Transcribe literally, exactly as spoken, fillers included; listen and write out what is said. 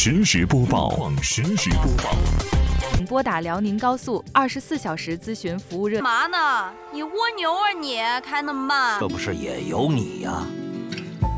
实时播报，况实时播报。 拨打辽宁高速二十四小时咨询服务热。 嘛呢？你蜗牛啊你，开那么慢？ 这不是也有你呀、啊？